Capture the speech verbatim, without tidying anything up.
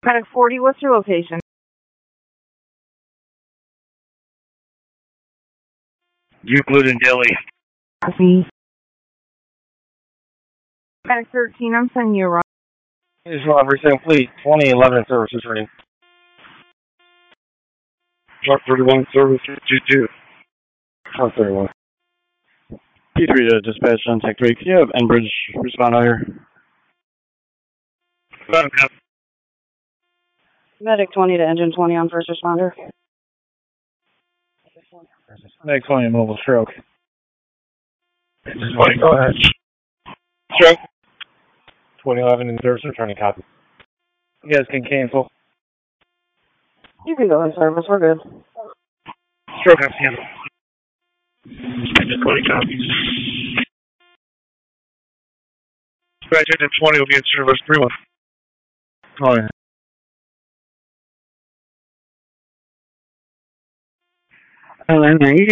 Panic forty, what's your location? Euclid and Delhi. Copy. Panic thirteen, I'm sending you a run. Visual everything, fleet. twenty eleven services running. Truck thirty-one, service two two. Truck thirty-one. P three to dispatch on Tech three. Can you have Enbridge respond higher? Medic twenty to engine twenty on first responder. Medic twenty, mobile stroke. twenty, go ahead. Stroke. twenty eleven in service returning copy. You guys can cancel. You can go in service, we're good. Stroke, have cancel. Engine twenty copies. Dispatch engine twenty will be in service three one. Oh, yeah. Oh, and you